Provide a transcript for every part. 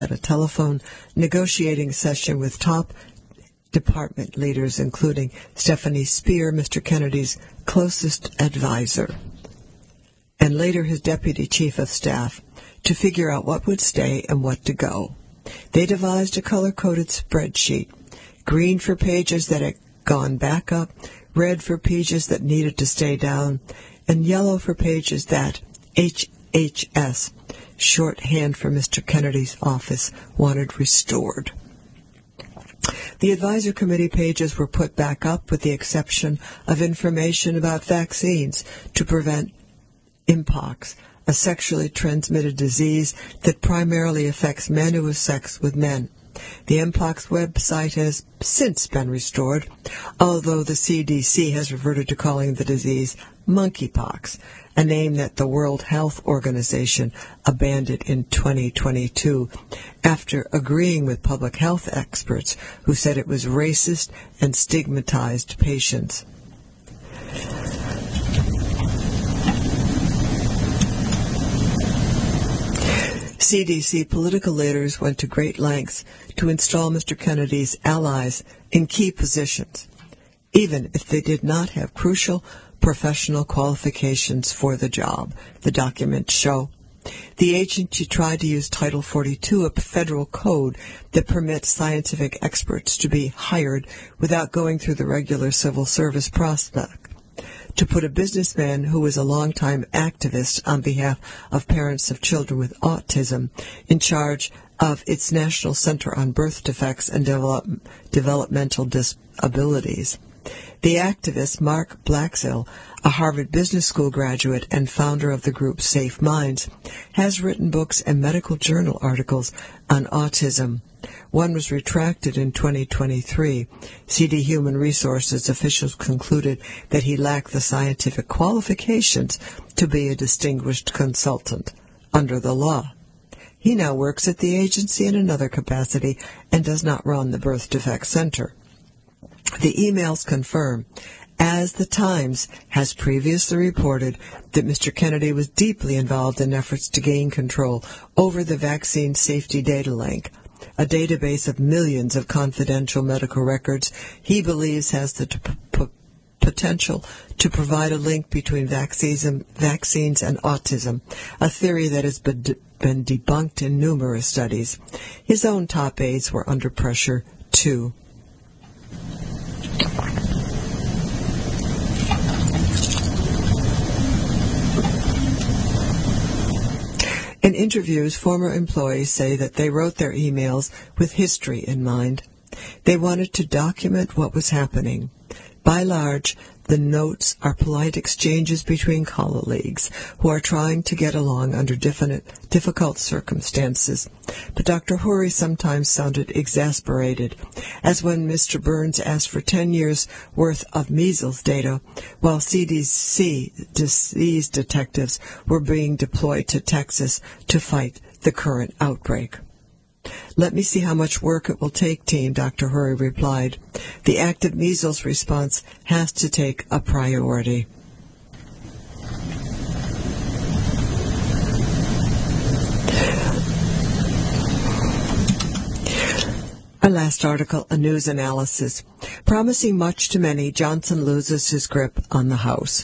at a telephone negotiating session with top department leaders, including Stephanie Spear, Mr. Kennedy's closest advisor, and later his deputy chief of staff, to figure out what would stay and what to go. They devised a color-coded spreadsheet, green for pages that had gone back up, red for pages that needed to stay down, and yellow for pages that HHS, shorthand for Mr. Kennedy's office, wanted restored. The advisor committee pages were put back up with the exception of information about vaccines to prevent Mpox, a sexually transmitted disease that primarily affects men who have sex with men. The Mpox website has since been restored, although the CDC has reverted to calling the disease monkeypox, a name that the World Health Organization abandoned in 2022 after agreeing with public health experts who said it was racist and stigmatized patients. CDC political leaders went to great lengths to install Mr. Kennedy's allies in key positions, even if they did not have crucial professional qualifications for the job, the documents show. The agency tried to use Title 42, a federal code that permits scientific experts to be hired without going through the regular civil service process, to put a businessman who was a longtime activist on behalf of parents of children with autism in charge of its National Center on Birth Defects and Developmental Disabilities. The activist Mark Blaxill, a Harvard Business School graduate and founder of the group Safe Minds, has written books and medical journal articles on autism. One was retracted in 2023. CD Human Resources officials concluded that he lacked the scientific qualifications to be a distinguished consultant under the law. He now works at the agency in another capacity and does not run the Birth Defect Center. The emails confirm, as the Times has previously reported, that Mr. Kennedy was deeply involved in efforts to gain control over the Vaccine Safety Data Link, a database of millions of confidential medical records he believes has the potential to provide a link between vaccines and autism, a theory that has been debunked in numerous studies. His own top aides were under pressure, too. In interviews, former employees say that they wrote their emails with history in mind. They wanted to document what was happening. By large, the notes are polite exchanges between colleagues who are trying to get along under difficult circumstances. But Dr. Houry sometimes sounded exasperated, as when Mr. Burns asked for 10 years' worth of measles data, while CDC disease detectives were being deployed to Texas to fight the current outbreak. "Let me see how much work it will take, team," Dr. Houry replied. "The active measles response has to take a priority." Our last article, a news analysis. Promising much to many, Johnson loses his grip on the House.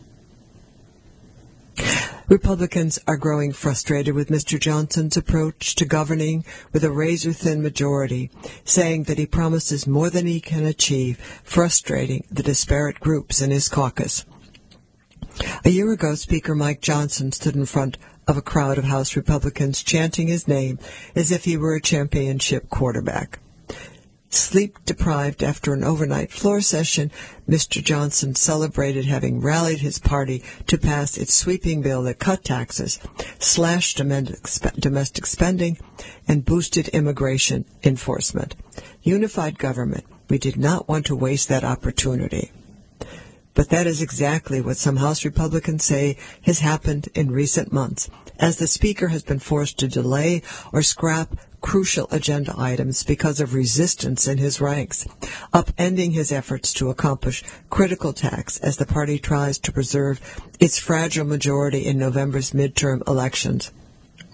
Republicans are growing frustrated with Mr. Johnson's approach to governing with a razor-thin majority, saying that he promises more than he can achieve, frustrating the disparate groups in his caucus. A year ago, Speaker Mike Johnson stood in front of a crowd of House Republicans chanting his name as if he were a championship quarterback. Sleep-deprived after an overnight floor session, Mr. Johnson celebrated having rallied his party to pass its sweeping bill that cut taxes, slashed domestic spending, and boosted immigration enforcement. Unified government. We did not want to waste that opportunity. But that is exactly what some House Republicans say has happened in recent months, as the Speaker has been forced to delay or scrap crucial agenda items because of resistance in his ranks, upending his efforts to accomplish critical tasks as the party tries to preserve its fragile majority in November's midterm elections.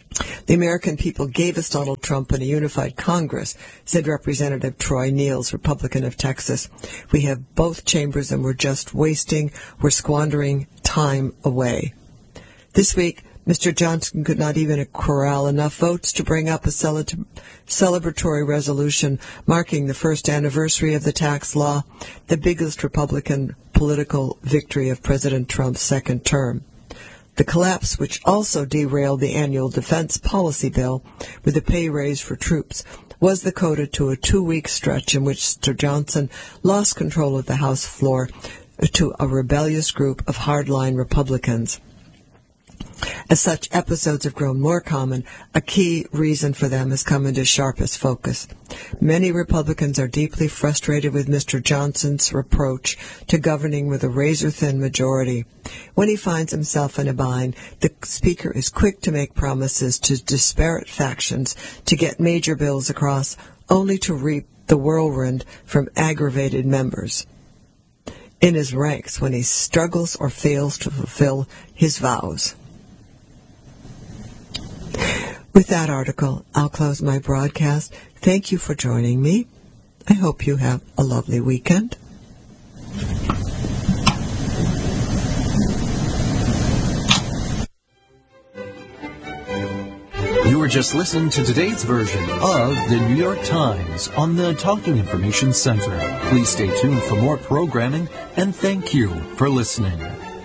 The American people gave us Donald Trump and a unified Congress, said Representative Troy Niels, Republican of Texas. We have both chambers and we're squandering time away. This week, Mr. Johnson could not even corral enough votes to bring up a celebratory resolution marking the first anniversary of the tax law, the biggest Republican political victory of President Trump's second term. The collapse, which also derailed the annual defense policy bill with a pay raise for troops, was the coda to a 2-week stretch in which Mr. Johnson lost control of the House floor to a rebellious group of hardline Republicans. As such episodes have grown more common, a key reason for them has come into sharpest focus. Many Republicans are deeply frustrated with Mr. Johnson's approach to governing with a razor-thin majority. When he finds himself in a bind, the Speaker is quick to make promises to disparate factions to get major bills across, only to reap the whirlwind from aggravated members in his ranks when he struggles or fails to fulfill his vows. With that article, I'll close my broadcast. Thank you for joining me. I hope you have a lovely weekend. You were just listening to today's version of the New York Times on the Talking Information Center. Please stay tuned for more programming, and thank you for listening.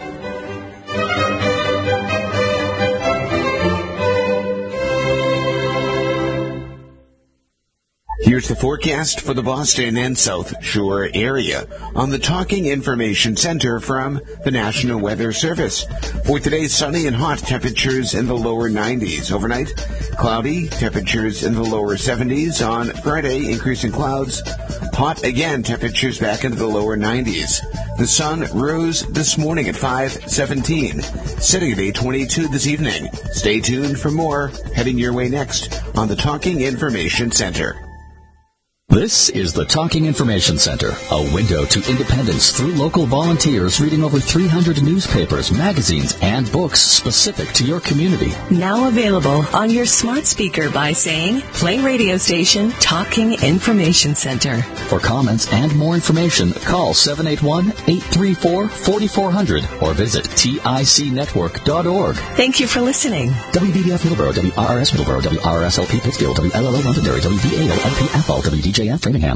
Here's the forecast for the Boston and South Shore area on the Talking Information Center from the National Weather Service. For today, sunny and hot, temperatures in the lower 90s. Overnight, cloudy, temperatures in the lower 70s. On Friday, increasing clouds. Hot again, temperatures back into the lower 90s. The sun rose this morning at 5:17, setting at 8:22 this evening. Stay tuned for more heading your way next on the Talking Information Center. This is the Talking Information Center, a window to independence through local volunteers reading over 300 newspapers, magazines, and books specific to your community. Now available on your smart speaker by saying, play radio station Talking Information Center. For comments and more information, call 781-834-4400 or visit ticnetwork.org. Thank you for listening. WBBF Middleborough, WRRS Middleborough, WRSLP Pittsfield, WLLO Londonderry, WVAO-LP Athol, WDJF Framingham.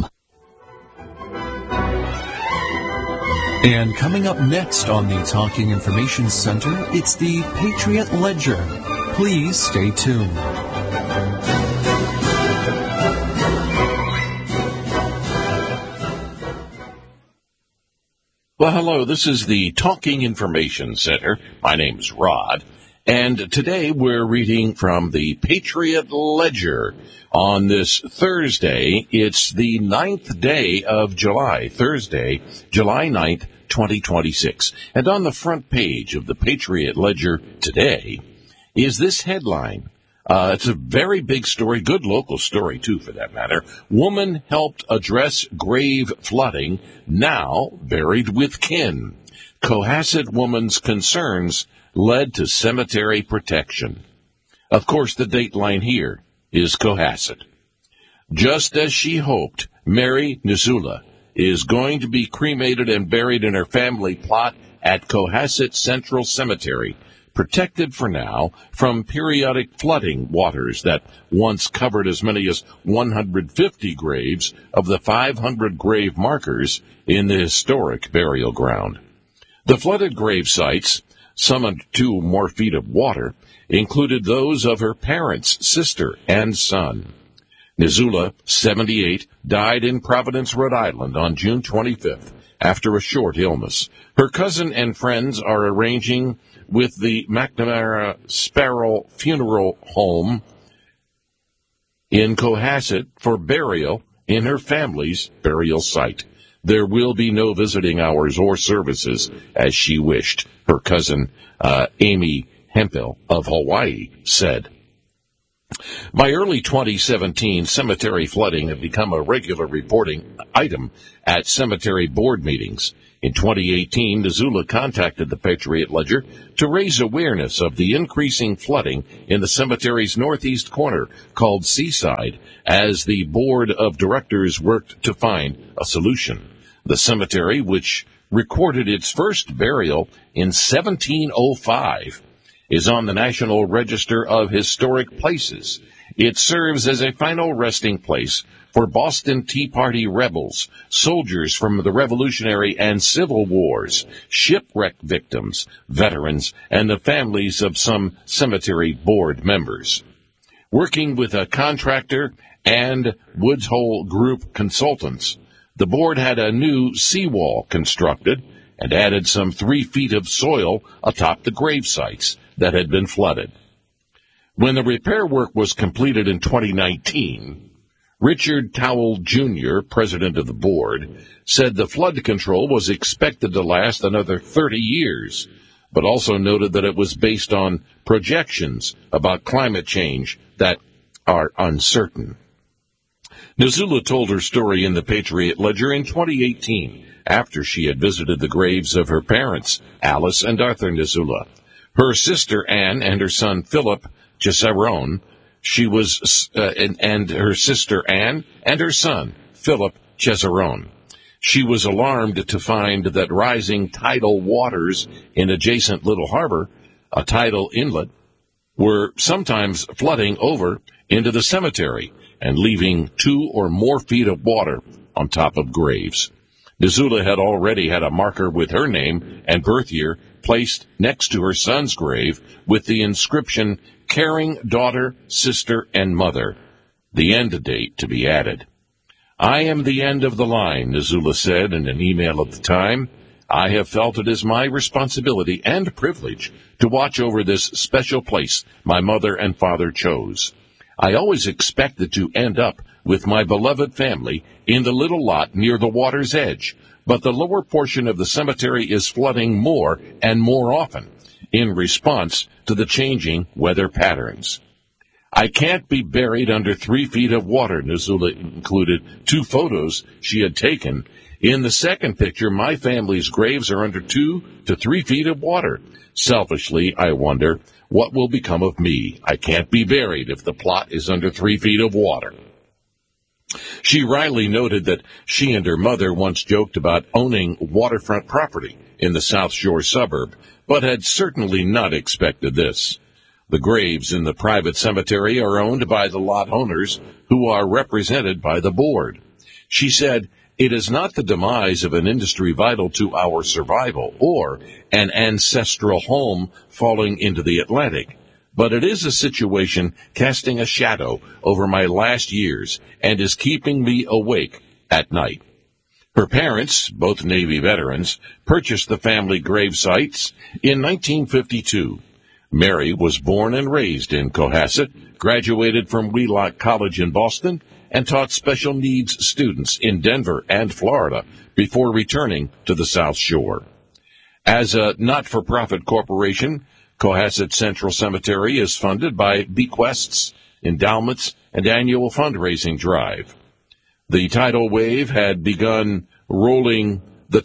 And coming up next on the Talking Information Center, it's the Patriot Ledger. Please stay tuned. Well, hello, this is the Talking Information Center. My name's Rod, and today we're reading from the Patriot Ledger. On this Thursday, it's the 9th day of July, Thursday, July 9th, 2026. And on the front page of the Patriot Ledger today is this headline. It's a very big story, good local story, too, for that matter. Woman helped address grave flooding, now buried with kin. Cohasset woman's concerns led to cemetery protection. Of course, the dateline here is Cohasset. Just as she hoped, Mary Nzula is going to be cremated and buried in her family plot at Cohasset Central Cemetery, protected for now from periodic flooding waters that once covered as many as 150 graves of the 500 grave markers in the historic burial ground. The flooded grave sites, some under 2 more feet of water, included those of her parents, sister, and son. Nzula, 78, died in Providence, Rhode Island on June 25th after a short illness. Her cousin and friends are arranging with the McNamara Sparrow Funeral Home in Cohasset for burial in her family's burial site. There will be no visiting hours or services as she wished, her cousin Amy Hempel of Hawaii said. By early 2017, cemetery flooding had become a regular reporting item at cemetery board meetings. In 2018, Nisula contacted the Patriot Ledger to raise awareness of the increasing flooding in the cemetery's northeast corner, called Seaside, as the board of directors worked to find a solution. The cemetery, which recorded its first burial in 1705, is on the National Register of Historic Places. It serves as a final resting place for Boston Tea Party rebels, soldiers from the Revolutionary and Civil Wars, shipwreck victims, veterans, and the families of some cemetery board members. Working with a contractor and Woods Hole Group consultants, the board had a new seawall constructed and added some 3 feet of soil atop the grave sites that had been flooded. When the repair work was completed in 2019, Richard Towell Jr., president of the board, said the flood control was expected to last another 30 years, but also noted that it was based on projections about climate change that are uncertain. Nisula told her story in the Patriot Ledger in 2018, after she had visited the graves of her parents, Alice and Arthur Nisula, her sister Anne and her son Philip Cesaron. And her sister Anne and her son Philip Cesaron. She was alarmed to find that rising tidal waters in adjacent Little Harbor, a tidal inlet, were sometimes flooding over into the cemetery and leaving 2 or more feet of water on top of graves. Nisula had already had a marker with her name and birth year placed next to her son's grave with the inscription, "Caring daughter, sister, and mother," the end date to be added. "I am the end of the line," Nisula said in an email at the time. "I have felt it is my responsibility and privilege to watch over this special place my mother and father chose. I always expected to end up with my beloved family in the little lot near the water's edge, but the lower portion of the cemetery is flooding more and more often in response to the changing weather patterns. I can't be buried under 3 feet of water." Nisula included 2 photos she had taken. In the second picture, my family's graves are under 2 to 3 feet of water. Selfishly, I wonder what will become of me. I can't be buried if the plot is under 3 feet of water. She wryly noted that she and her mother once joked about owning waterfront property in the South Shore suburb, but had certainly not expected this. The graves in the private cemetery are owned by the lot owners, who are represented by the board. She said, "It is not the demise of an industry vital to our survival or an ancestral home falling into the Atlantic, but it is a situation casting a shadow over my last years and is keeping me awake at night." Her parents, both Navy veterans, purchased the family grave sites in 1952. Mary was born and raised in Cohasset, graduated from Wheelock College in Boston, and taught special needs students in Denver and Florida before returning to the South Shore. As a not-for-profit corporation, Cohasset Central Cemetery is funded by bequests, endowments, and annual fundraising drive. The tidal water had begun rolling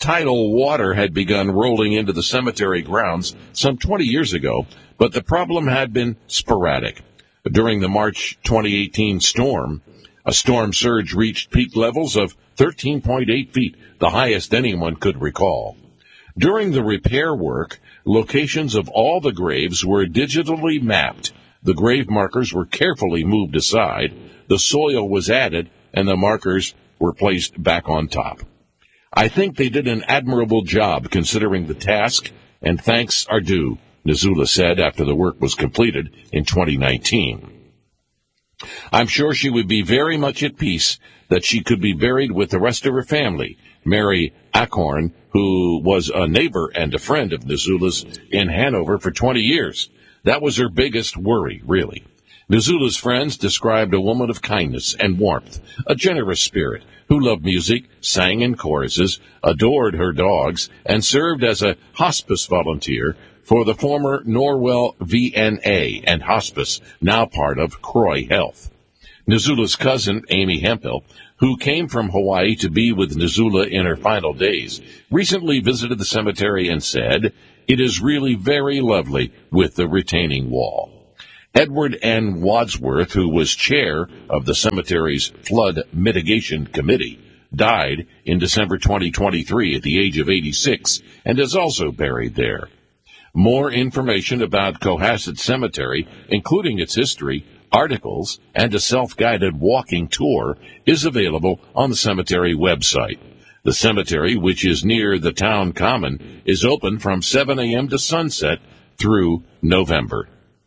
into the cemetery grounds some 20 years ago, but the problem had been sporadic. During the March 2018 storm, a storm surge reached peak levels of 13.8 feet, the highest anyone could recall. During the repair work, locations of all the graves were digitally mapped. The grave markers were carefully moved aside, the soil was added, and the markers were placed back on top. "I think they did an admirable job considering the task, and thanks are due," Nisula said after the work was completed in 2019. "I'm sure she would be very much at peace that she could be buried with the rest of her family." Mary Acorn, who was a neighbor and a friend of Nisula's in Hanover for 20 years. That was her biggest worry, really. Missoula's friends described a woman of kindness and warmth, a generous spirit, who loved music, sang in choruses, adored her dogs, and served as a hospice volunteer for the former Norwell VNA and hospice, now part of Croy Health. Missoula's cousin, Amy Hempel, who came from Hawaii to be with Missoula in her final days, recently visited the cemetery and said, "It is really very lovely with the retaining wall." Edward N. Wadsworth, who was chair of the cemetery's Flood Mitigation Committee, died in December 2023 at the age of 86 and is also buried there. More information about Cohasset Cemetery, including its history, articles, and a self-guided walking tour, is available on the cemetery website. The cemetery, which is near the town common, is open from 7 a.m. to sunset through November.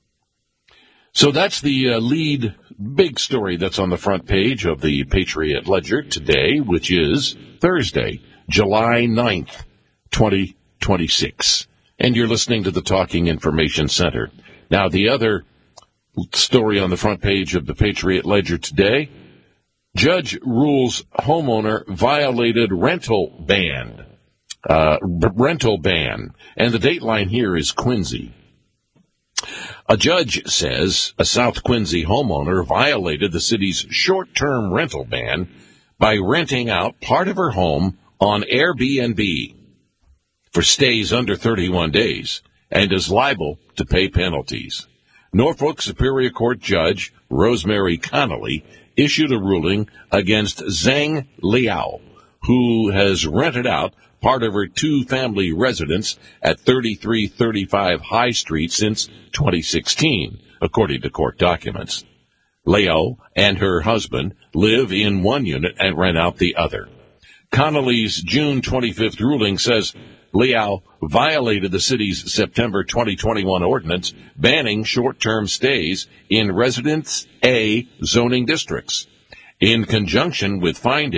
So that's the lead big story that's on the front page of the Patriot Ledger today, which is Thursday, July 9th, 2026. And you're listening to the Talking Information Center. Now, the other story on the front page of the Patriot Ledger today, judge rules homeowner violated rental ban. And the dateline here is Quincy. A judge says a South Quincy homeowner violated the city's short-term rental ban by renting out part of her home on Airbnb for stays under 31 days and is liable to pay penalties. Norfolk Superior Court Judge Rosemary Connolly issued a ruling against Zhang Liao, who has rented out part of her two-family residence at 3335 High Street since 2016, according to court documents. Liao and her husband live in one unit and rent out the other. Connolly's June 25th ruling says Liao violated the city's September 2021 ordinance banning short-term stays in Residence A zoning districts. In conjunction with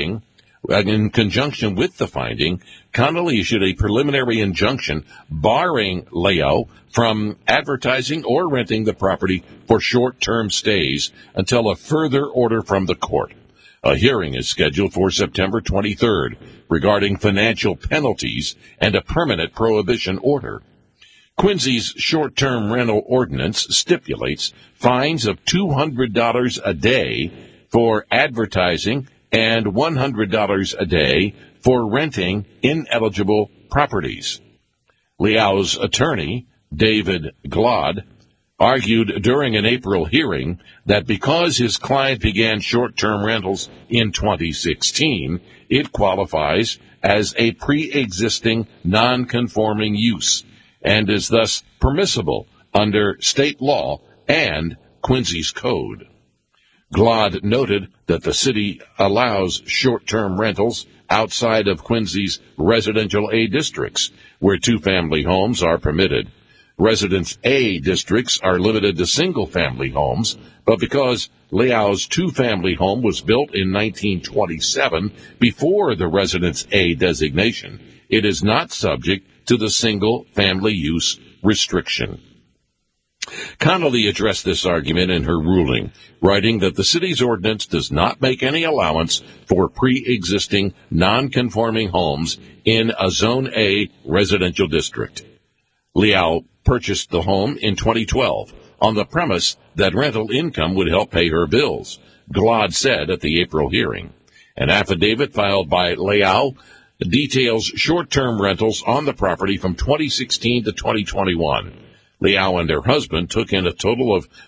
the finding, Connolly issued a preliminary injunction barring Liao from advertising or renting the property for short-term stays until a further order from the court. A hearing is scheduled for September 23rd regarding financial penalties and a permanent prohibition order. Quincy's short-term rental ordinance stipulates fines of $200 a day for advertising and $100 a day for renting ineligible properties. Liao's attorney, David Glod, argued during an April hearing that because his client began short-term rentals in 2016, it qualifies as a pre-existing non-conforming use and is thus permissible under state law and Quincy's code. Glod noted that the city allows short-term rentals outside of Quincy's residential A districts, where two-family homes are permitted. Residence A districts are limited to single-family homes, but because Liao's two-family home was built in 1927 before the Residence A designation, it is not subject to the single-family use restriction. Connolly addressed this argument in her ruling, writing that the city's ordinance does not make any allowance for pre-existing non-conforming homes in a Zone A residential district. Liao purchased the home in 2012 on the premise that rental income would help pay her bills, Glod said at the April hearing. An affidavit filed by Liao details short-term rentals on the property from 2016 to 2021. Liao and her husband took in a total of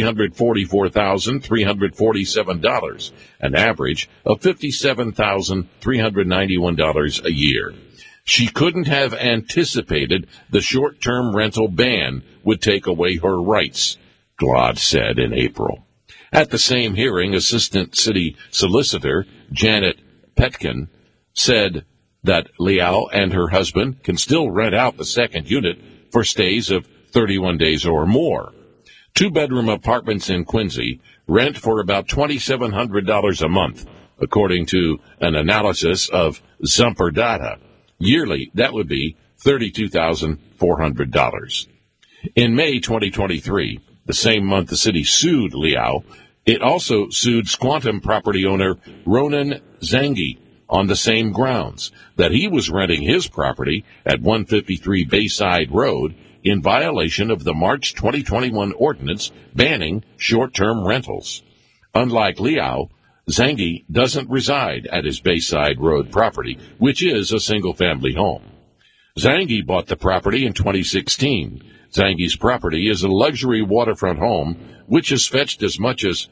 $344,347, an average of $57,391 a year. She couldn't have anticipated the short-term rental ban would take away her rights, Glod said in April. At the same hearing, Assistant City Solicitor Janet Petkin said that Liao and her husband can still rent out the second unit for stays of 31 days or more. Two-bedroom apartments in Quincy rent for about $2,700 a month, according to an analysis of Zumper data. Yearly, that would be $32,400. In May 2023, The same month, the city sued Liao. It also sued Squantum property owner Ronan Zangi on the same grounds, that he was renting his property at 153 Bayside Road in violation of the March 2021 ordinance banning short-term rentals. Unlike Liao, Zangi doesn't reside at his Bayside Road property, which is a single-family home. Zangi bought the property in 2016. Zangi's property is a luxury waterfront home, which has fetched as much as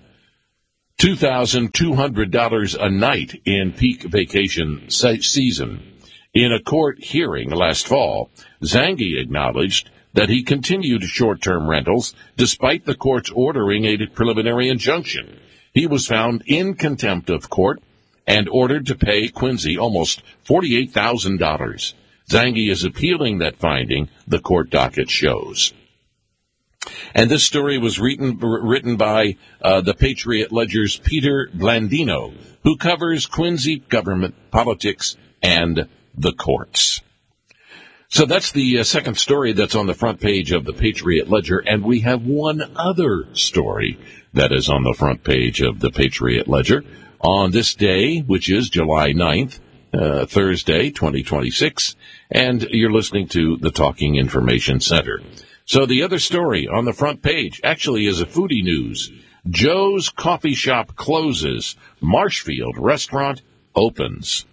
$2,200 a night in peak vacation season. In a court hearing last fall, Zangi acknowledged that he continued short-term rentals despite the court's ordering a preliminary injunction. He was found in contempt of court and ordered to pay Quincy almost $48,000. Zangi is appealing that finding, the court docket shows. And this story was written by the Patriot Ledger's Peter Blandino, who covers Quincy government, politics, and the courts. So that's the second story that's on the front page of the Patriot Ledger, and we have one other story that is on the front page of the Patriot Ledger on this day, which is July 9th, Thursday, 2026, and you're listening to the Talking Information Center. So the other story on the front page actually is a foodie news. Joe's Coffee Shop closes. Marshfield restaurant opens.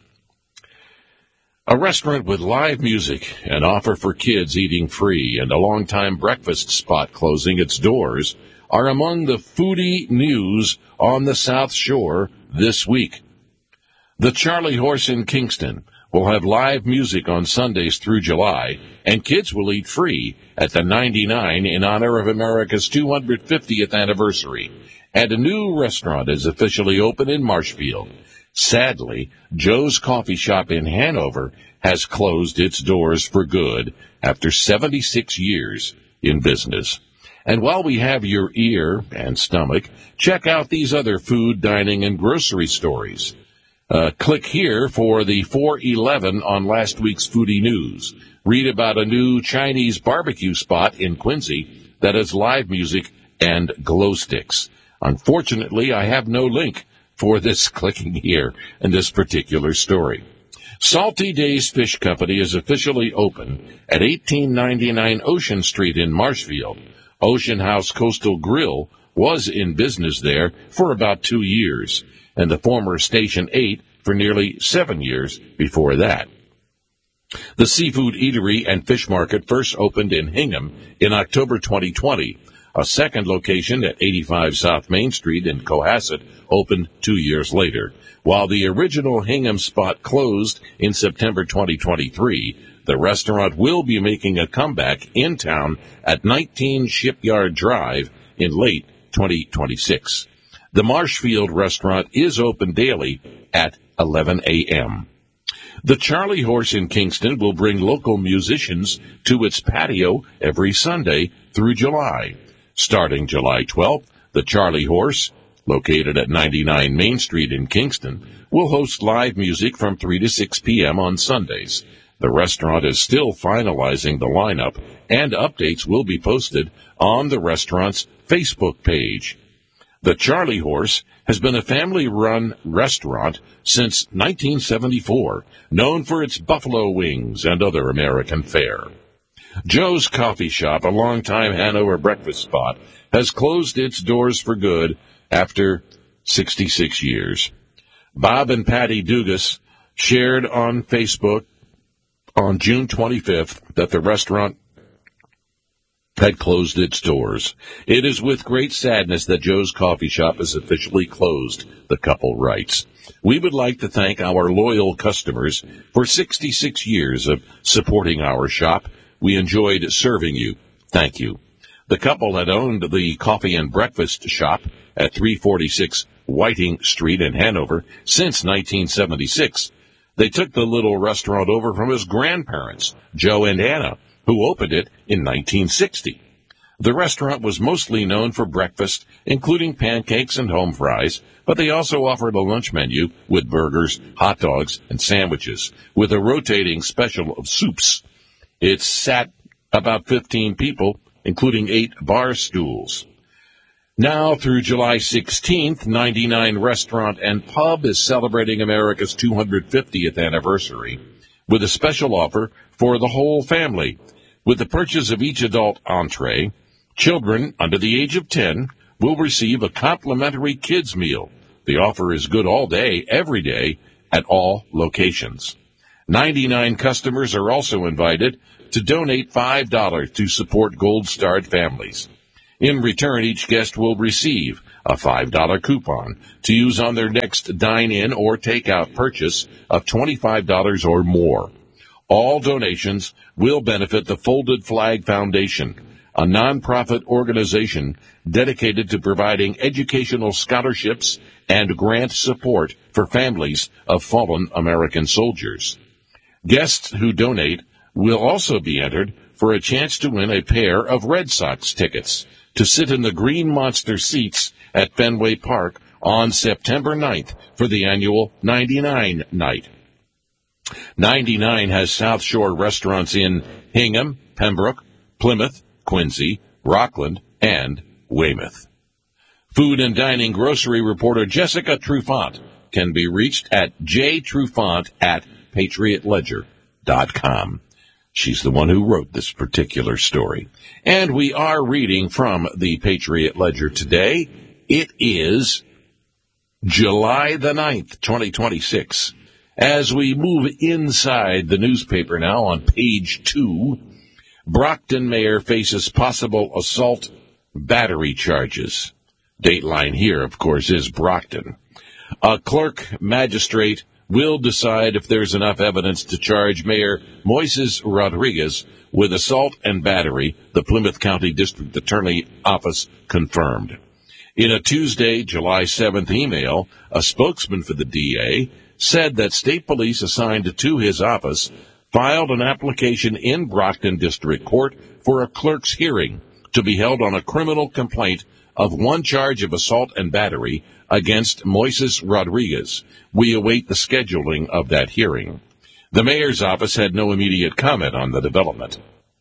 A restaurant with live music, an offer for kids eating free, and a longtime breakfast spot closing its doors are among the foodie news on the South Shore this week. The Charlie Horse in Kingston will have live music on Sundays through July, and kids will eat free at the 99 in honor of America's 250th anniversary. And a new restaurant is officially open in Marshfield. Sadly, Joe's Coffee Shop in Hanover has closed its doors for good after 76 years in business. And while we have your ear and stomach, check out these other food, dining, and grocery stories. Click here for the 411 on last week's Foodie News. Read about a new Chinese barbecue spot in Quincy that has live music and glow sticks. Unfortunately, I have no link for this clicking here in this particular story. Salty Days Fish Company is officially open at 1899 Ocean Street in Marshfield. Ocean House Coastal Grill was in business there for about 2 years, and the former Station 8 for nearly 7 years before that. The seafood eatery and fish market first opened in Hingham in October 2020. A second location at 85 South Main Street in Cohasset opened 2 years later. While the original Hingham spot closed in September 2023, the restaurant will be making a comeback in town at 19 Shipyard Drive in late 2026. The Marshfield restaurant is open daily at 11 a.m. The Charlie Horse in Kingston will bring local musicians to its patio every Sunday through July. Starting July 12th, the Charlie Horse, located at 99 Main Street in Kingston, will host live music from 3 to 6 p.m. on Sundays. The restaurant is still finalizing the lineup, and updates will be posted on the restaurant's Facebook page. The Charlie Horse has been a family-run restaurant since 1974, known for its buffalo wings and other American fare. Joe's Coffee Shop, a longtime Hanover breakfast spot, has closed its doors for good after 66 years. Bob and Patty Dugas shared on Facebook on June 25th that the restaurant had closed its doors. It is with great sadness that Joe's Coffee Shop is officially closed, the couple writes. We would like to thank our loyal customers for 66 years of supporting our shop. We enjoyed serving you. Thank you. The couple had owned the coffee and breakfast shop at 346 Whiting Street in Hanover since 1976. They took the little restaurant over from his grandparents, Joe and Anna, who opened it in 1960. The restaurant was mostly known for breakfast, including pancakes and home fries, but they also offered a lunch menu with burgers, hot dogs, and sandwiches, with a rotating special of soups. It sat about 15 people, including 8 bar stools. Now through July 16th, 99 Restaurant and Pub is celebrating America's 250th anniversary with a special offer for the whole family. With the purchase of each adult entree, children under the age of 10 will receive a complimentary kids meal. The offer is good all day, every day, at all locations. 99 customers are also invited to donate $5 to support gold-starred families. In return, each guest will receive a $5 coupon to use on their next dine-in or take-out purchase of $25 or more. All donations will benefit the Folded Flag Foundation, a nonprofit organization dedicated to providing educational scholarships and grant support for families of fallen American soldiers. Guests who donate will also be entered for a chance to win a pair of Red Sox tickets to sit in the Green Monster seats at Fenway Park on September 9th for the annual 99 night. 99 has South Shore restaurants in Hingham, Pembroke, Plymouth, Quincy, Rockland, and Weymouth. Food and dining grocery reporter Jessica Trufant can be reached at jtrufant@patriotledger.com. She's the one who wrote this particular story. And we are reading from the Patriot Ledger today. It is July the 9th, 2026. As we move inside the newspaper now on page 2, Brockton mayor faces possible assault battery charges. Dateline here, of course, is Brockton. A clerk magistrate will decide if there's enough evidence to charge Mayor Moises Rodriguez with assault and battery, the Plymouth County District Attorney Office confirmed. In a Tuesday, July 7th email, a spokesman for the DA said that state police assigned to his office filed an application in Brockton District Court for a clerk's hearing to be held on a criminal complaint of one charge of assault and battery against Moises Rodriguez. We await the scheduling of that hearing. The mayor's office had no immediate comment on the development.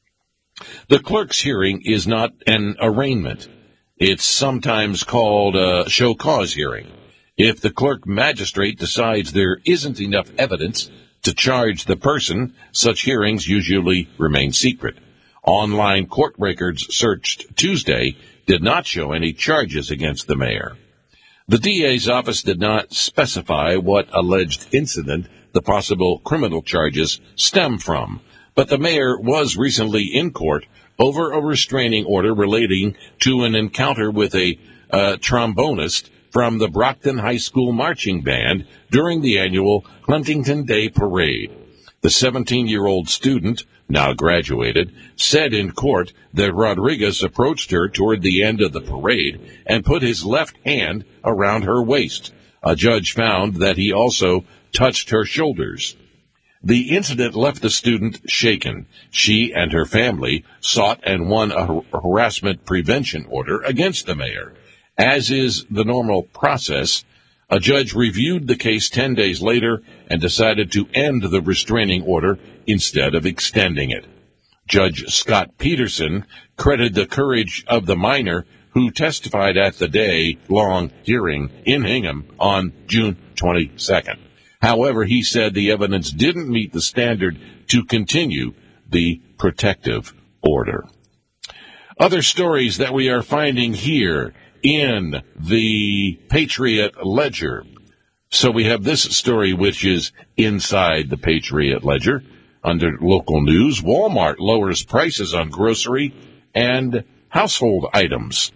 The clerk's hearing is not an arraignment. It's sometimes called a show cause hearing. If the clerk magistrate decides there isn't enough evidence to charge the person, such hearings usually remain secret. Online court records searched Tuesday did not show any charges against the mayor. The DA's office did not specify what alleged incident the possible criminal charges stem from, but the mayor was recently in court over a restraining order relating to an encounter with a trombonist from the Brockton High School marching band during the annual Huntington Day Parade. The 17-year-old student, now graduated, said in court that Rodriguez approached her toward the end of the parade and put his left hand around her waist. A judge found that he also touched her shoulders. The incident left the student shaken. She and her family sought and won a harassment prevention order against the mayor. As is the normal process, a judge reviewed the case 10 days later and decided to end the restraining order instead of extending it. Judge Scott Peterson credited the courage of the minor who testified at the day-long hearing in Hingham on June 22nd. However, he said the evidence didn't meet the standard to continue the protective order. Other stories that we are finding here in the Patriot Ledger. So we have this story, which is inside the Patriot Ledger. Under local news, Walmart lowers prices on grocery and household items.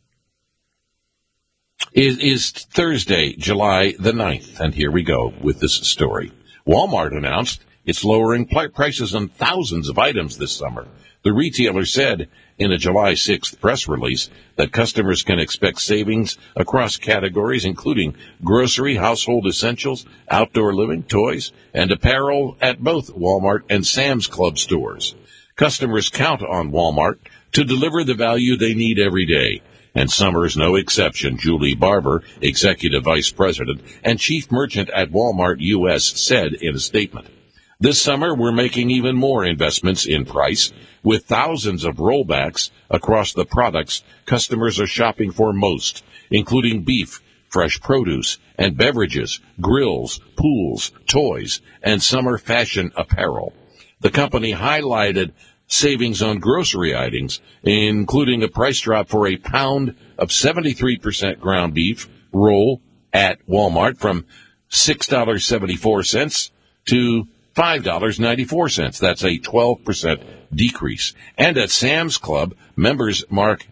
It is Thursday, July the 9th, and here we go with this story. Walmart announced it's lowering prices on thousands of items this summer. The retailer said in a July 6th press release that customers can expect savings across categories, including grocery, household essentials, outdoor living, toys, and apparel at both Walmart and Sam's Club stores. Customers count on Walmart to deliver the value they need every day, and summer is no exception. Julie Barber, Executive Vice President and Chief Merchant at Walmart U.S., said in a statement. This summer, we're making even more investments in price with thousands of rollbacks across the products customers are shopping for most, including beef, fresh produce, and beverages, grills, pools, toys, and summer fashion apparel. The company highlighted savings on grocery items, including a price drop for a pound of 73% ground beef roll at Walmart from $6.74 to $5.94. That's a 12% decrease. And at Sam's Club, members mark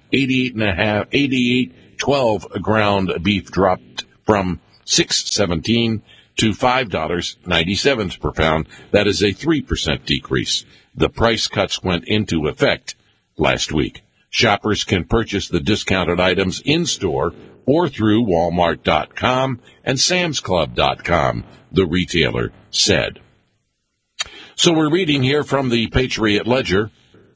88.12 ground beef dropped from $6.17 to $5.97 per pound. That is a 3% decrease. The price cuts went into effect last week. Shoppers can purchase the discounted items in-store or through Walmart.com and SamsClub.com, the retailer said. So we're reading here from the Patriot Ledger,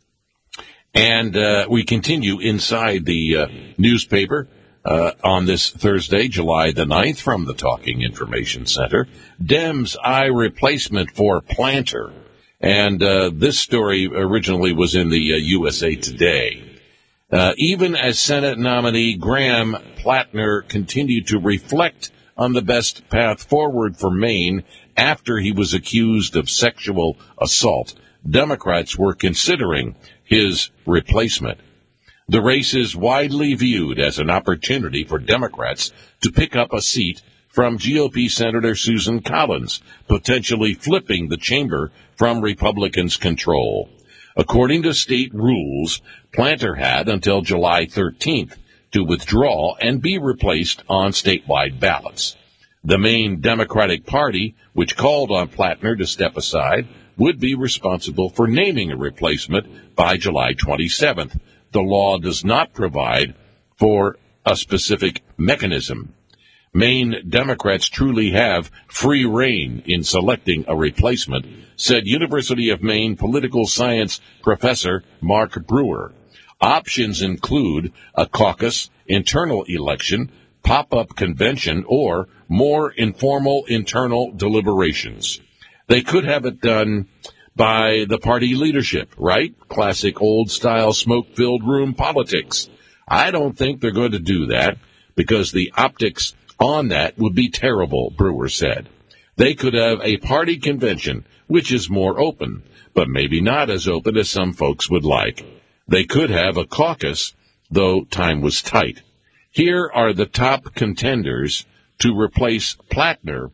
and we continue inside the newspaper on this Thursday, July the 9th, from the Talking Information Center. Dems eye replacement for Planter. And this story originally was in the USA Today. Even as Senate nominee Graham Plattner continued to reflect on the best path forward for Maine after he was accused of sexual assault, Democrats were considering his replacement. The race is widely viewed as an opportunity for Democrats to pick up a seat from GOP Senator Susan Collins, potentially flipping the chamber from Republicans' control. According to state rules, Planter had until July 13th to withdraw and be replaced on statewide ballots. The Maine Democratic Party, which called on Plattner to step aside, would be responsible for naming a replacement by July 27th. The law does not provide for a specific mechanism. Maine Democrats truly have free rein in selecting a replacement, said University of Maine political science professor Mark Brewer. Options include a caucus, internal election, pop-up convention, or more informal internal deliberations. They could have it done by the party leadership, right? Classic old-style smoke-filled room politics. I don't think they're going to do that because the optics on that would be terrible, Brewer said. They could have a party convention, which is more open, but maybe not as open as some folks would like. They could have a caucus, though time was tight. Here are the top contenders to replace Plattner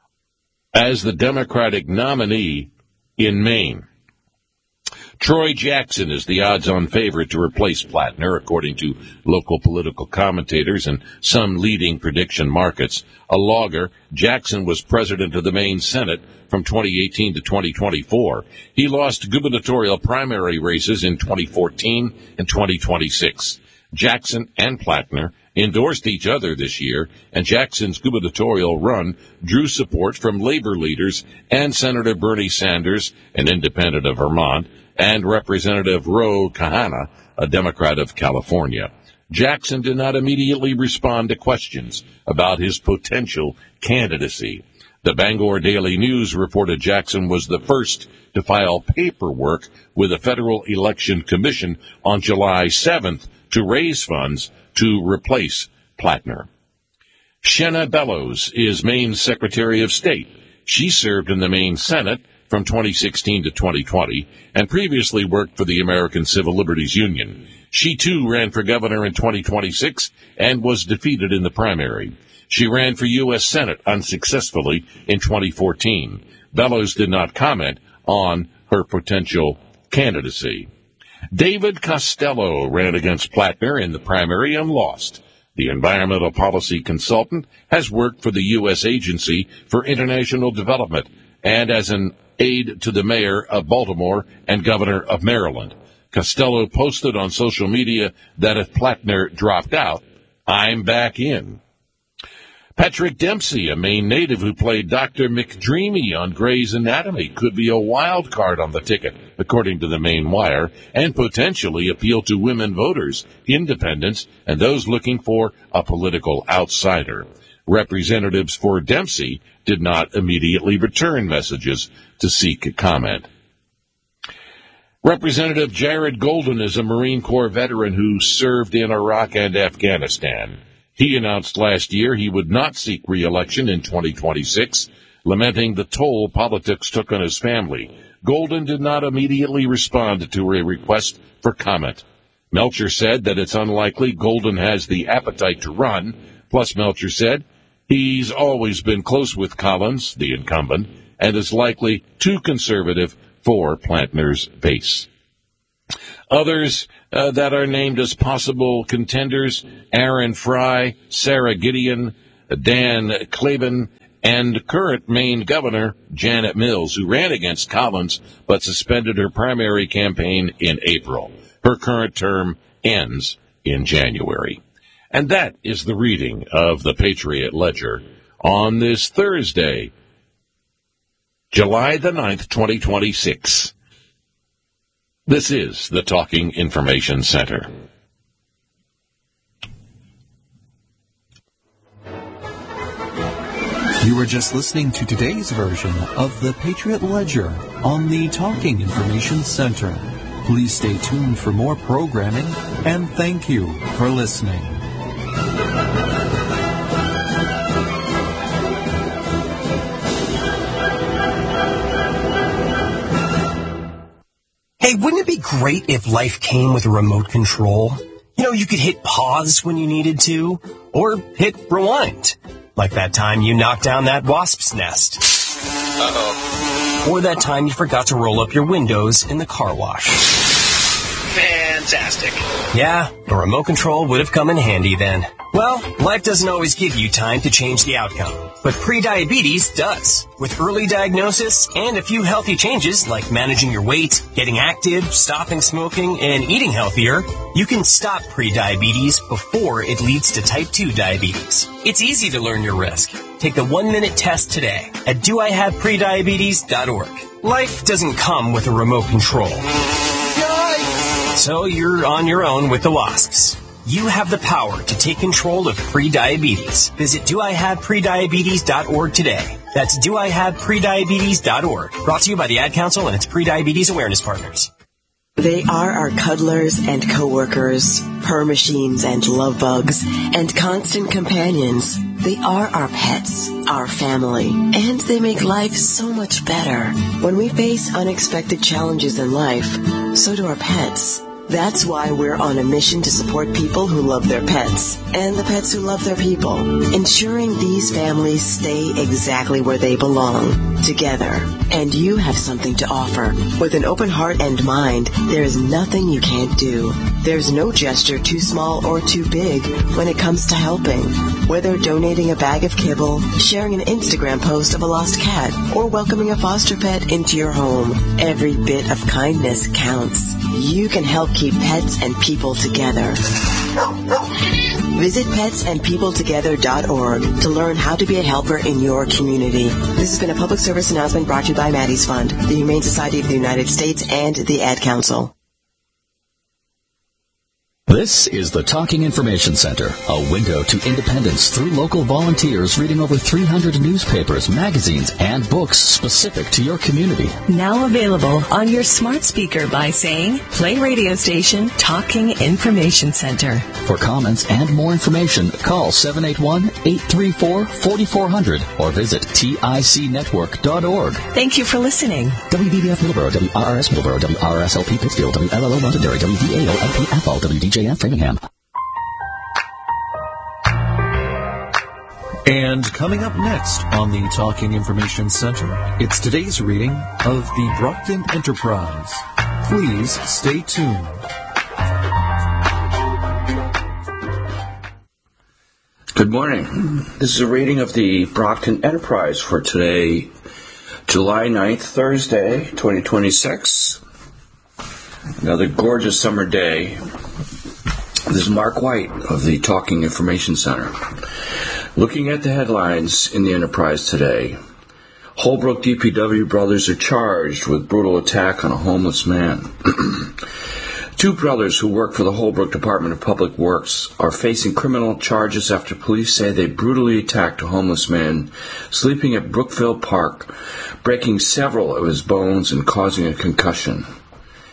as the Democratic nominee in Maine. Troy Jackson is the odds-on favorite to replace Plattner, according to local political commentators and some leading prediction markets. A logger, Jackson was president of the Maine Senate from 2018 to 2024. He lost gubernatorial primary races in 2014 and 2026. Jackson and Plattner endorsed each other this year, and Jackson's gubernatorial run drew support from labor leaders and Senator Bernie Sanders, an independent of Vermont, and Representative Ro Khanna, a Democrat of California. Jackson did not immediately respond to questions about his potential candidacy. The Bangor Daily News reported Jackson was the first to file paperwork with the Federal Election Commission on July 7th to raise funds to replace Plattner. Shenna Bellows is Maine's Secretary of State. She served in the Maine Senate from 2016 to 2020 and previously worked for the American Civil Liberties Union. She, too, ran for governor in 2026 and was defeated in the primary. She ran for U.S. Senate unsuccessfully in 2014. Bellows did not comment on her potential candidacy. David Costello ran against Plattner in the primary and lost. The environmental policy consultant has worked for the U.S. Agency for International Development and as an aide to the mayor of Baltimore and governor of Maryland. Costello posted on social media that if Plattner dropped out, I'm back in. Patrick Dempsey, a Maine native who played Dr. McDreamy on Grey's Anatomy, could be a wild card on the ticket, according to the Maine Wire, and potentially appeal to women voters, independents, and those looking for a political outsider. Representatives for Dempsey did not immediately return messages to seek comment. Representative Jared Golden is a Marine Corps veteran who served in Iraq and Afghanistan. He announced last year he would not seek re-election in 2026, lamenting the toll politics took on his family. Golden did not immediately respond to a request for comment. Melcher said that it's unlikely Golden has the appetite to run. Plus, Melcher said he's always been close with Collins, the incumbent, and is likely too conservative for Plantner's base. Others that are named as possible contenders: Aaron Fry, Sarah Gideon, Dan Klaben, and current Maine Governor Janet Mills, who ran against Collins but suspended her primary campaign in April. Her current term ends in January. And that is the reading of the Patriot Ledger on this Thursday, July the 9th, 2026. This is the Talking Information Center. You were just listening to today's version of the Patriot Ledger on the Talking Information Center. Please stay tuned for more programming, and thank you for listening. Hey, wouldn't it be great if life came with a remote control? You know, you could hit pause when you needed to, or hit rewind. Like that time you knocked down that wasp's nest. Uh-oh. Or that time you forgot to roll up your windows in the car wash. Fantastic. Yeah, a remote control would have come in handy then. Well, life doesn't always give you time to change the outcome, but prediabetes does. With early diagnosis and a few healthy changes like managing your weight, getting active, stopping smoking, and eating healthier, you can stop prediabetes before it leads to type 2 diabetes. It's easy to learn your risk. Take the 1-minute test today at doihaveprediabetes.org. Life doesn't come with a remote control. So you're on your own with the wasps. You have the power to take control of prediabetes. Visit doihaveprediabetes.org today. That's doihaveprediabetes.org. Brought to you by the Ad Council and its Prediabetes Awareness Partners. They are our cuddlers and coworkers, purr machines and love bugs, and constant companions. They are our pets, our family, and they make life so much better. When we face unexpected challenges in life, so do our pets. That's why we're on a mission to support people who love their pets and the pets who love their people, ensuring these families stay exactly where they belong, together. And you have something to offer. With an open heart and mind, there is nothing you can't do. There's no gesture too small or too big when it comes to helping. Whether donating a bag of kibble, sharing an Instagram post of a lost cat, or welcoming a foster pet into your home, every bit of kindness counts. You can help keep pets and people together. Visit petsandpeopletogether.org to learn how to be a helper in your community. This has been a public service announcement brought to you by Maddie's Fund, the Humane Society of the United States, and the Ad Council. This is the Talking Information Center, a window to independence through local volunteers reading over 300 newspapers, magazines, and books specific to your community. Now available on your smart speaker by saying, play radio station Talking Information Center. For comments and more information, call 781-834-4400 or visit ticnetwork.org. Thank you for listening. WBBF Middleborough, WRRS Middleborough, WRSLP Pittsfield, WLLO Londonderry, WVAO LP Athol, WDJF Framingham. And coming up next on the Talking Information Center, it's today's reading of the Brockton Enterprise. Please stay tuned. Good morning. This is a reading of the Brockton Enterprise for today, July 9th, Thursday, 2026. Another gorgeous summer day. This is Mark White of the Talking Information Center. Looking at the headlines in the Enterprise today, Holbrook DPW brothers are charged with brutal attack on a homeless man. Two brothers who work for the Holbrook Department of Public Works are facing criminal charges after police say they brutally attacked a homeless man sleeping at Brookville Park, breaking several of his bones and causing a concussion.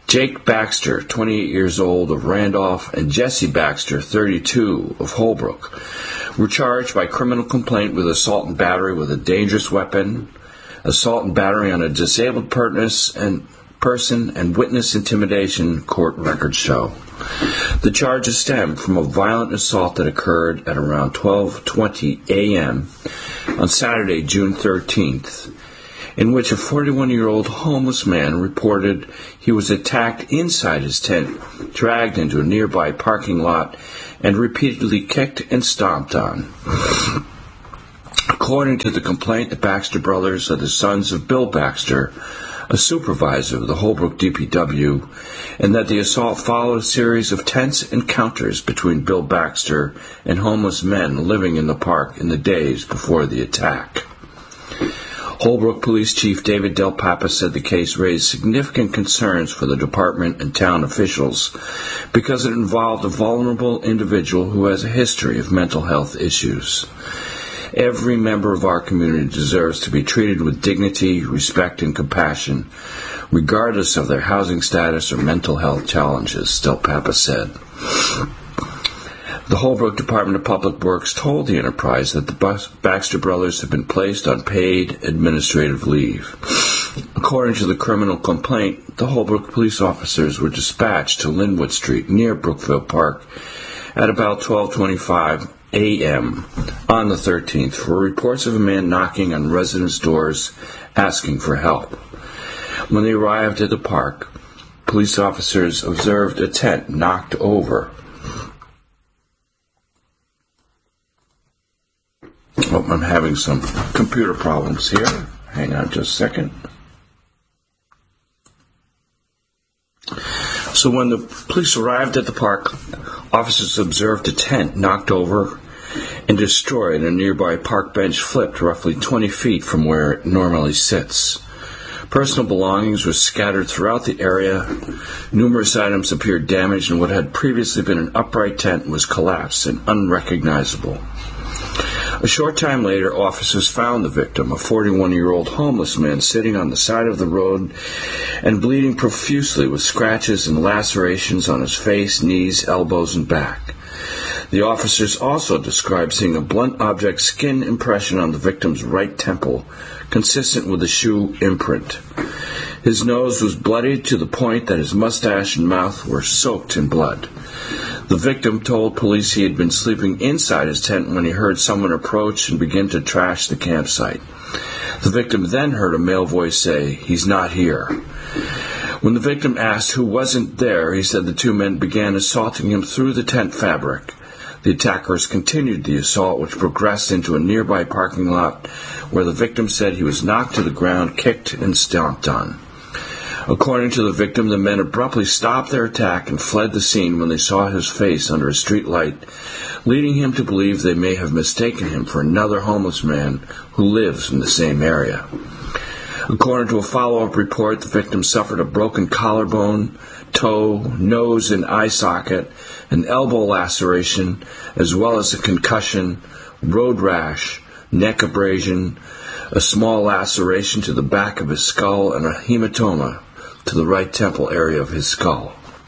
Jake Baxter, 28 years old, of Randolph, and Jesse Baxter, 32, of Holbrook, were charged by criminal complaint with assault and battery with a dangerous weapon, assault and battery on a disabled person, and witness intimidation, court records show. The charges stem from a violent assault that occurred at around 12:20 a.m. on Saturday, June 13th, in which a 41-year-old homeless man reported he was attacked inside his tent, dragged into a nearby parking lot, and repeatedly kicked and stomped on. According to the complaint, the Baxter brothers are the sons of Bill Baxter, a supervisor of the Holbrook DPW, and that the assault followed a series of tense encounters between Bill Baxter and homeless men living in the park in the days before the attack. Holbrook Police Chief David Del Papa said the case raised significant concerns for the department and town officials because it involved a vulnerable individual who has a history of mental health issues. Every member of our community deserves to be treated with dignity, respect, and compassion, regardless of their housing status or mental health challenges, Del Papa said. The Holbrook Department of Public Works told the Enterprise that the Baxter brothers have been placed on paid administrative leave. According to the criminal complaint, the Holbrook police officers were dispatched to Linwood Street near Brookville Park at about 12:25 a.m. on the 13th for reports of a man knocking on residents' doors asking for help. When they arrived at the park, police officers observed a tent knocked over. Oh, I'm having some computer problems here. Hang on just a second. So when the police arrived at the park, officers observed a tent knocked over and destroyed, and a nearby park bench flipped roughly 20 feet from where it normally sits. Personal belongings were scattered throughout the area. Numerous items appeared damaged, and what had previously been an upright tent was collapsed and unrecognizable. A short time later, officers found the victim, a 41-year-old homeless man sitting on the side of the road and bleeding profusely with scratches and lacerations on his face, knees, elbows, and back. The officers also described seeing a blunt object skin impression on the victim's right temple, consistent with a shoe imprint. His nose was bloodied to the point that his mustache and mouth were soaked in blood. The victim told police he had been sleeping inside his tent when he heard someone approach and begin to trash the campsite. The victim then heard a male voice say, "He's not here." When the victim asked who wasn't there, he said the two men began assaulting him through the tent fabric. The attackers continued the assault, which progressed into a nearby parking lot where the victim said he was knocked to the ground, kicked, and stomped on. According to the victim, the men abruptly stopped their attack and fled the scene when they saw his face under a street light, leading him to believe they may have mistaken him for another homeless man who lives in the same area. According to a follow-up report, the victim suffered a broken collarbone, toe, nose and eye socket, an elbow laceration, as well as a concussion, road rash, neck abrasion, a small laceration to the back of his skull, and a hematoma to the right temple area of his skull.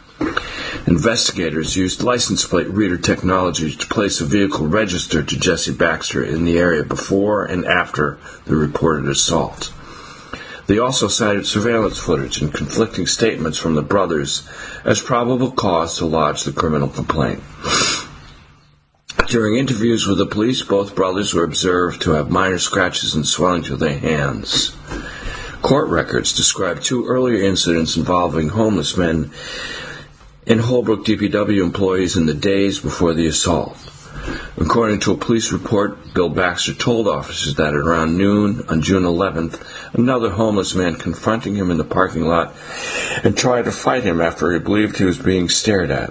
Investigators used license plate reader technology to place a vehicle registered to Jesse Baxter in the area before and after the reported assault. They also cited surveillance footage and conflicting statements from the brothers as probable cause to lodge the criminal complaint. During interviews with the police, both brothers were observed to have minor scratches and swelling to their hands. Court records describe two earlier incidents involving homeless men and Holbrook DPW employees in the days before the assault. According to a police report, Bill Baxter told officers that at around noon on June 11th, another homeless man confronting him in the parking lot and tried to fight him after he believed he was being stared at.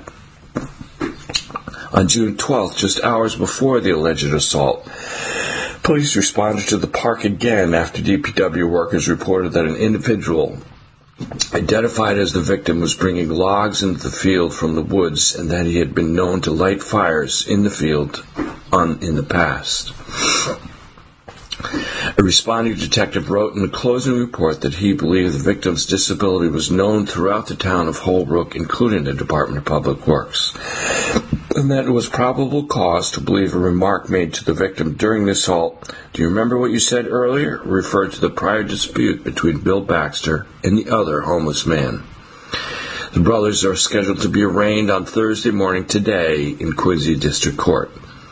On June 12th, just hours before the alleged assault, police responded to the park again after DPW workers reported that an individual identified as the victim was bringing logs into the field from the woods and that he had been known to light fires in the field in the past. A responding detective wrote in the closing report that he believed the victim's disability was known throughout the town of Holbrook, including the Department of Public Works, and that it was probable cause to believe a remark made to the victim during the assault, "Do you remember what you said earlier?" referred to the prior dispute between Bill Baxter and the other homeless man. The brothers are scheduled to be arraigned on Thursday morning today in Quincy District Court.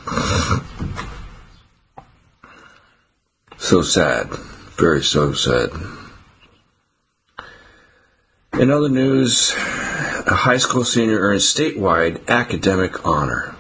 So sad. Very so sad. In other news, a high school senior earns statewide academic honor.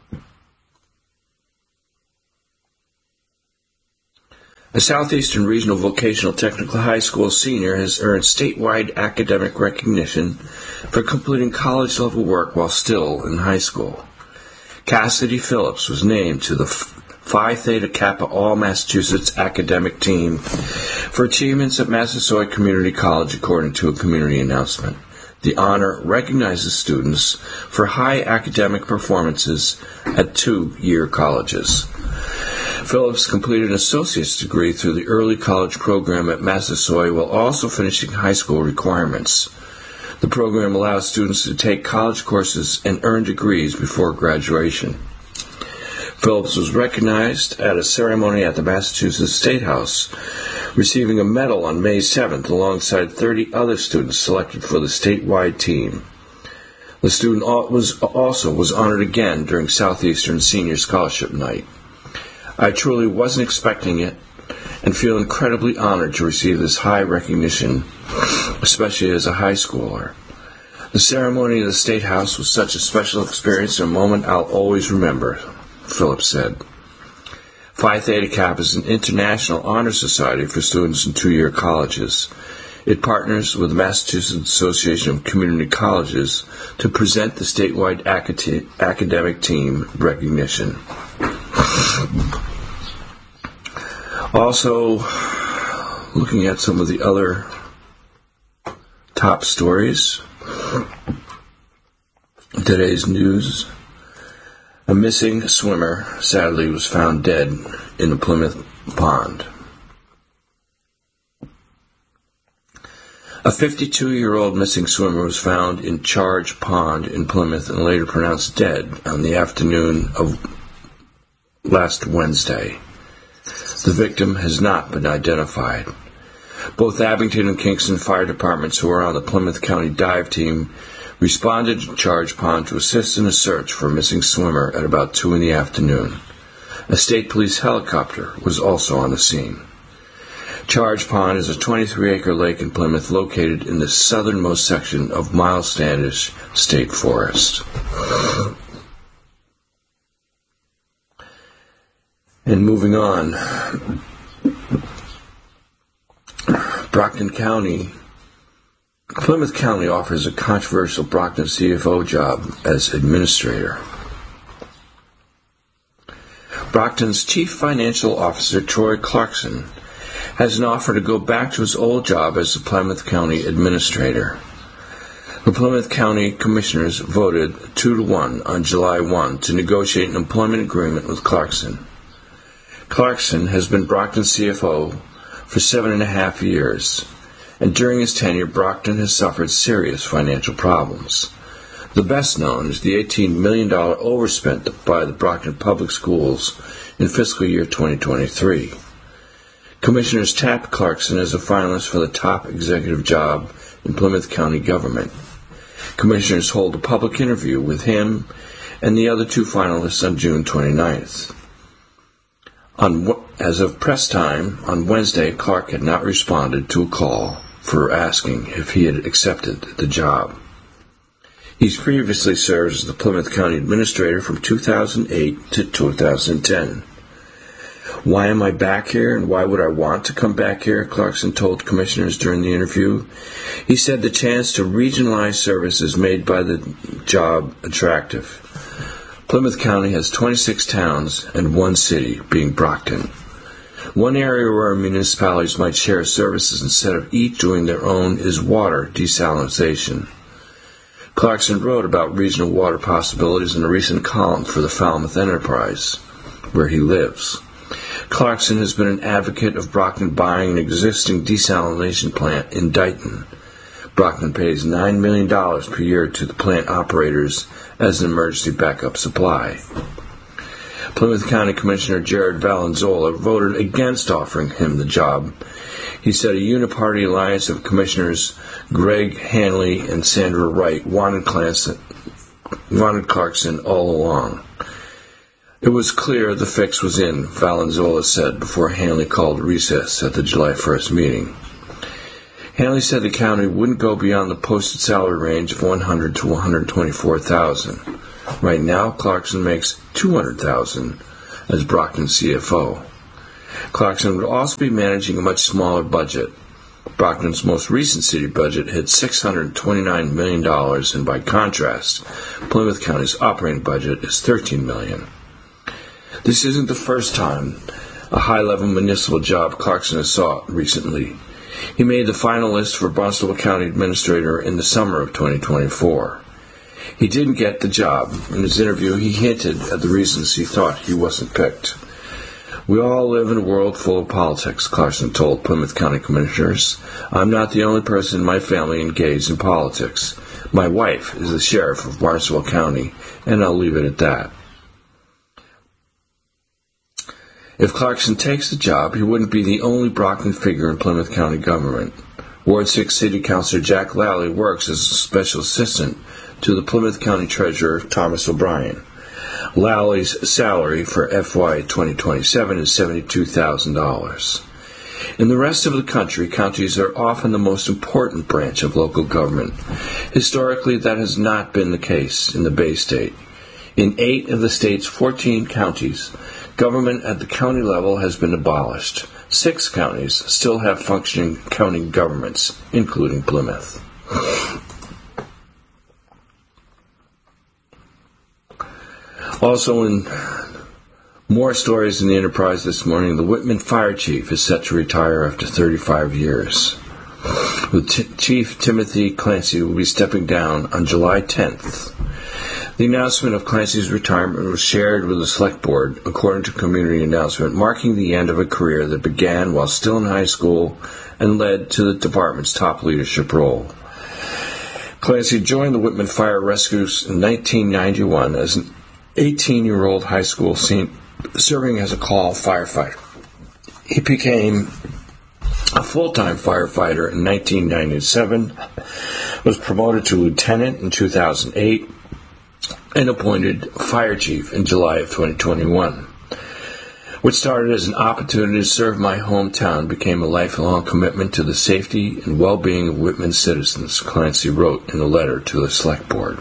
A Southeastern Regional Vocational Technical High School senior has earned statewide academic recognition for completing college-level work while still in high school. Cassidy Phillips was named to the Phi Theta Kappa All-Massachusetts academic team for achievements at Massasoit Community College, according to a community announcement. The honor recognizes students for high academic performances at 2-year colleges. Phillips completed an associate's degree through the early college program at Massasoit while also finishing high school requirements. The program allows students to take college courses and earn degrees before graduation. Phillips was recognized at a ceremony at the Massachusetts State House, receiving a medal on May 7th alongside 30 other students selected for the statewide team. The student was honored again during Southeastern Senior Scholarship Night. "I truly wasn't expecting it and feel incredibly honored to receive this high recognition, especially as a high schooler. The ceremony of the State House was such a special experience and a moment I'll always remember," Phillips said. Phi Theta Kappa is an international honor society for students in 2-year colleges. It partners with the Massachusetts Association of Community Colleges to present the statewide academic team recognition. Also, looking at some of the other top stories, today's news. A missing swimmer sadly was found dead in a Plymouth pond. A 52-year-old missing swimmer was found in Charge Pond in Plymouth and later pronounced dead on the afternoon of last Wednesday. The victim has not been identified. Both Abington and Kingston fire departments, who are on the Plymouth County dive team, responded to Charge Pond to assist in a search for a missing swimmer at about 2 in the afternoon. A state police helicopter was also on the scene. Charge Pond is a 23-acre lake in Plymouth located in the southernmost section of Miles Standish State Forest. And moving on, Plymouth County offers a controversial Brockton CFO job as administrator. Brockton's Chief Financial Officer, Troy Clarkson, has an offer to go back to his old job as the Plymouth County Administrator. The Plymouth County Commissioners voted 2-1 on July 1 to negotiate an employment agreement with Clarkson. Clarkson has been Brockton's CFO for 7.5 years, and during his tenure, Brockton has suffered serious financial problems. The best known is the $18 million overspent by the Brockton Public Schools in fiscal year 2023. Commissioners tapped Clarkson as a finalist for the top executive job in Plymouth County government. Commissioners hold a public interview with him and the other 2 finalists on June 29th. As of press time, on Wednesday, Clark had not responded to a call for asking if he had accepted the job. He's previously served as the Plymouth County Administrator from 2008 to 2010. "Why am I back here and why would I want to come back here?" Clarkson told commissioners during the interview. He said the chance to regionalize services made by the job attractive. Plymouth County has 26 towns and 1 city, being Brockton. One area where municipalities might share services instead of each doing their own is water desalination. Clarkson wrote about regional water possibilities in a recent column for the Falmouth Enterprise, where he lives. Clarkson has been an advocate of Brockton buying an existing desalination plant in Dighton. Brockton pays $9 million per year to the plant operators as an emergency backup supply. Plymouth County Commissioner Jared Valenzuela voted against offering him the job. He said a uniparty alliance of commissioners Greg Hanley and Sandra Wright wanted Clarkson all along. It was clear the fix was in, Valenzuela said before Hanley called recess at the July 1st meeting. Hanley said the county wouldn't go beyond the posted salary range of $100,000 to $124,000. Right now, Clarkson makes $200,000 as Brockton CFO. Clarkson would also be managing a much smaller budget. Brockton's most recent city budget hit $629 million, and by contrast, Plymouth County's operating budget is $13 million. This isn't the first time a high-level municipal job Clarkson has sought recently. He made the final list for Barnstable County Administrator in the summer of 2024. He didn't get the job. In his interview, he hinted at the reasons he thought he wasn't picked. We all live in a world full of politics, Clarkson told Plymouth County Commissioners. I'm not the only person in my family engaged in politics. My wife is the sheriff of Barnstable County, and I'll leave it at that. If Clarkson takes the job, he wouldn't be the only Brockton figure in Plymouth County government. Ward 6 City Councilor Jack Lally works as a special assistant to the Plymouth County Treasurer Thomas O'Brien. Lally's salary for FY 2027 is $72,000. In the rest of the country, counties are often the most important branch of local government. Historically, that has not been the case in the Bay State. In 8 of the state's 14 counties, government at the county level has been abolished. 6 counties still have functioning county governments, including Plymouth. Also, in more stories in the Enterprise this morning, the Whitman Fire Chief is set to retire after 35 years. With Chief Timothy Clancy will be stepping down on July 10th. The announcement of Clancy's retirement was shared with the Select Board, according to a community announcement, marking the end of a career that began while still in high school and led to the department's top leadership role. Clancy joined the Whitman Fire Rescues in 1991 as an 18-year-old high school serving as a call firefighter. He became a full-time firefighter in 1997, was promoted to lieutenant in 2008, and appointed fire chief in July of 2021. What started as an opportunity to serve my hometown became a lifelong commitment to the safety and well-being of Whitman citizens, Clancy wrote in a letter to the Select Board.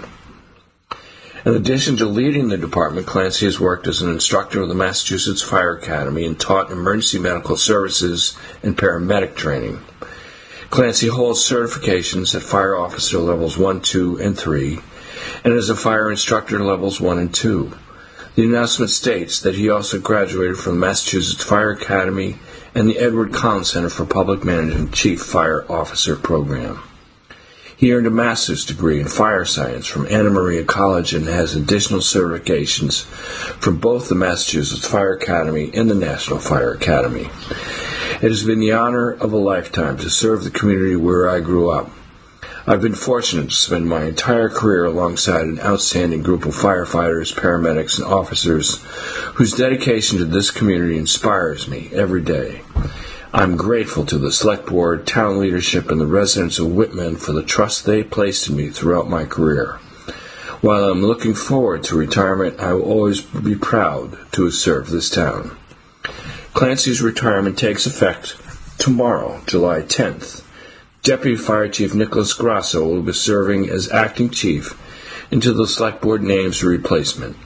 In addition to leading the department, Clancy has worked as an instructor of the Massachusetts Fire Academy and taught emergency medical services and paramedic training. Clancy holds certifications at fire officer levels 1, 2, and 3, and is a fire instructor levels 1 and 2. The announcement states that he also graduated from the Massachusetts Fire Academy and the Edward Collins Center for Public Management Chief Fire Officer Program. He earned a master's degree in fire science from Anna Maria College and has additional certifications from both the Massachusetts Fire Academy and the National Fire Academy. It has been the honor of a lifetime to serve the community where I grew up. I've been fortunate to spend my entire career alongside an outstanding group of firefighters, paramedics, and officers whose dedication to this community inspires me every day. I'm grateful to the Select Board, town leadership, and the residents of Whitman for the trust they placed in me throughout my career. While I'm looking forward to retirement, I will always be proud to have served this town. Clancy's retirement takes effect tomorrow, July 10th. Deputy Fire Chief Nicholas Grasso will be serving as acting chief until the Select Board names a replacement.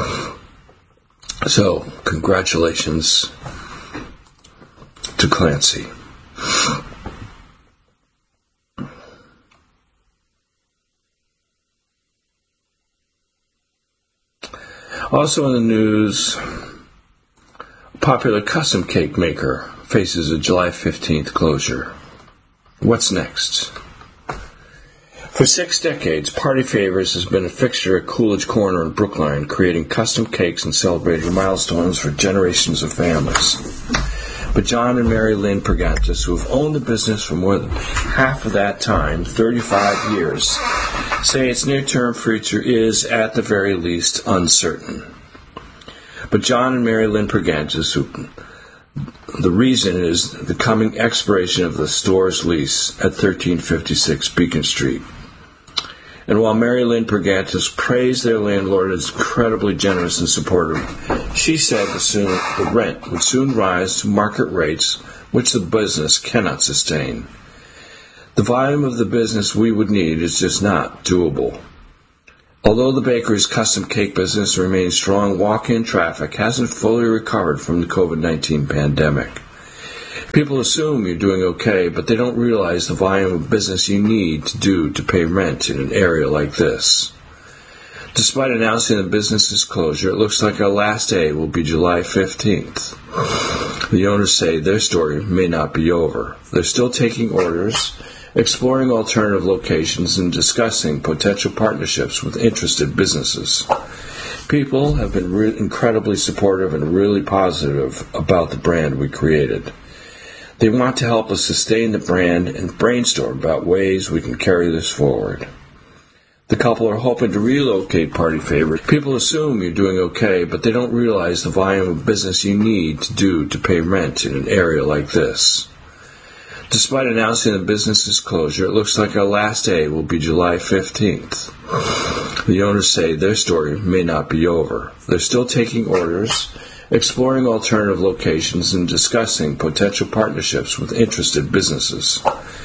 So, congratulations to Clancy. Also in the news, a popular custom cake maker faces a July 15th closure. What's next? For 6 decades, Party Favors has been a fixture at Coolidge Corner in Brookline, creating custom cakes and celebrating milestones for generations of families. But John and Mary Lynn Pergantis, who have owned the business for more than half of that time, 35 years, say its near-term future is, at the very least, uncertain. But John and Mary Lynn Pergantis, the reason is the coming expiration of the store's lease at 1356 Beacon Street. And while Mary Lynn Pergantis praised their landlord as incredibly generous and supportive, she said the rent would soon rise to market rates, which the business cannot sustain. The volume of the business we would need is just not doable. Although the bakery's custom cake business remains strong, walk-in traffic hasn't fully recovered from the COVID-19 pandemic. People assume you're doing okay, but they don't realize the volume of business you need to pay rent in an area like this. Despite announcing the business's closure, it looks like our last day will be July 15th. The owners say their story may not be over. They're still taking orders, exploring alternative locations, and discussing potential partnerships with interested businesses. People have been incredibly supportive and really positive about the brand we created. They want to help us sustain the brand and brainstorm about ways we can carry this forward. The couple are hoping to relocate Party Favors. People assume you're doing okay, but they don't realize the volume of business you need to pay rent in an area like this. Despite announcing the business's closure, it looks like our last day will be July 15th. The owners say their story may not be over. They're still taking orders, exploring alternative locations, and discussing potential partnerships with interested businesses.